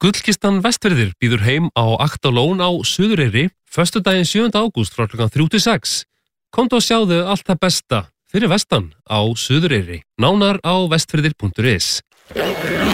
Gullkistan Vestfirðir býður heim á Aktalón á Suðureyri föstudaginn 7. ágúst frá klukkan 3 til 6. Komdu og sjáðu allt það besta fyrir vestan á Suðureyri. Nánar á vestfirðir.is.